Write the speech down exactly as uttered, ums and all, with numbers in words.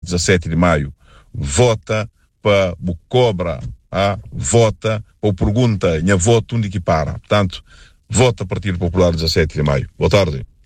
dezassete de maio, vota para o cobra, ah, vota ou pergunta, minha voto onde que para. Portanto, vota Partido Popular dezassete de maio. Boa tarde.